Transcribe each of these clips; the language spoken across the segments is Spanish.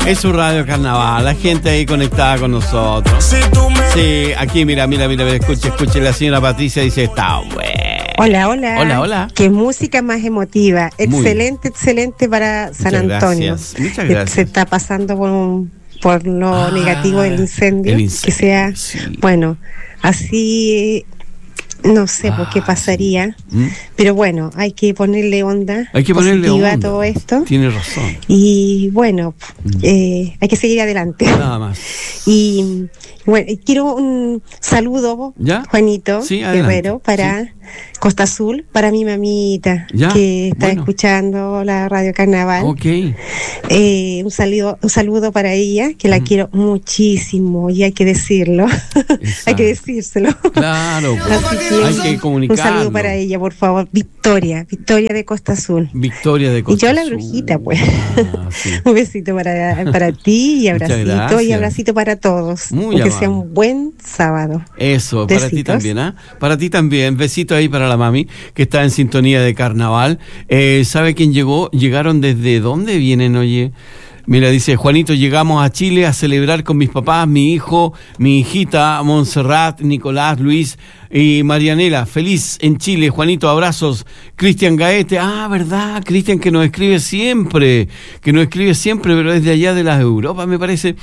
Es su radio Carnaval, la gente ahí conectada con nosotros. Sí, aquí mira, escuche, la señora Patricia dice, está bueno. Hola. Qué música más emotiva. Excelente para San Antonio. Muchas gracias. Se está pasando por lo negativo del incendio. Que sea, bueno, así... No sé por qué pasaría, pero bueno, hay que ponerle onda positiva a todo esto. Tiene razón. Y bueno, hay que seguir adelante. Nada más. Y bueno, quiero un saludo, Juanito Guerrero, para Costa Azul, para mi mamita, que está escuchando la Radio Carnaval. Okay. Un saludo para ella, que la quiero muchísimo, y hay que decirlo. Hay que decírselo. Claro. Así que hay que comunicarlo. Un saludo para ella, por favor. Victoria de Costa Azul. Victoria de Costa Azul. Y yo la brujita, pues. Un besito para ti y abracito. Y abracito para todos. Que sea un buen sábado. Eso, Besitos. Para ti también, ¿ah? Para ti también. Besito ahí para la mami, que está en sintonía de Carnaval. ¿Sabe quién llegó? Llegaron desde dónde vienen, oye. Mira, dice Juanito, llegamos a Chile a celebrar con mis papás, mi hijo, mi hijita, Montserrat, Nicolás, Luis y Marianela. Feliz en Chile, Juanito, abrazos. Cristian Gaete, verdad, Cristian que nos escribe siempre, pero es de allá de las Europas, me parece.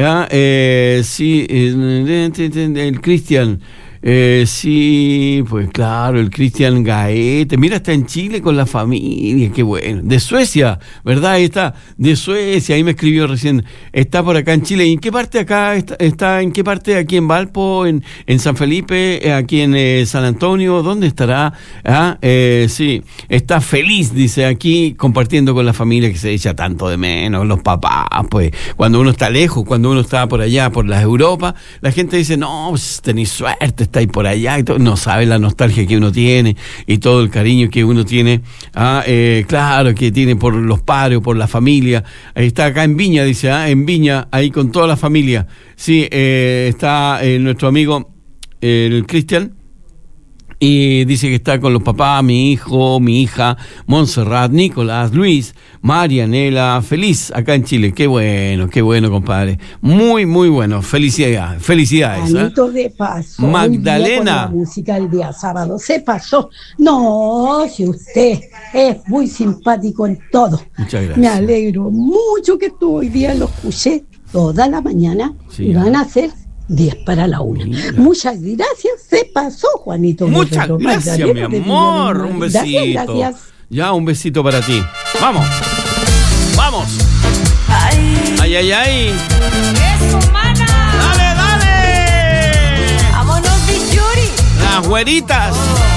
Sí, el Cristian. Sí, pues claro, el Cristian Gaete, mira, está en Chile con la familia, qué bueno, de Suecia, ¿verdad? Ahí está, de Suecia, ahí me escribió recién, está por acá en Chile. ¿Y en qué parte acá está en qué parte? Aquí en Valpo, en San Felipe, aquí en San Antonio, ¿dónde estará? Sí, está feliz, dice, aquí compartiendo con la familia que se echa tanto de menos, los papás, pues, cuando uno está lejos, cuando uno está por allá, por las Europas, la gente dice, no, pues, tenéis suerte, está ahí por allá y todo, no sabe la nostalgia que uno tiene y todo el cariño que uno tiene, claro, que tiene por los padres, por la familia. Ahí está acá en Viña, dice, en Viña, ahí con toda la familia. Sí, está nuestro amigo el Cristian, y dice que está con los papás, mi hijo, mi hija, Montserrat, Nicolás, Luis, Marianela, feliz acá en Chile. Qué bueno, compadre. Muy, muy bueno. Felicidades. Anito de paso. Magdalena. La música el día sábado se pasó. No, si usted es muy simpático en todo. Muchas gracias. Me alegro mucho que tú hoy día lo escuché toda la mañana. Y van a ser 10 para la 1. Muchas gracias, se pasó, Juanito. Muchas gracias, mi amor. Un besito. Gracias. Ya, un besito para ti. Vamos. Ay. Eso, mana. Dale. Vámonos, Bichuri. Las güeritas.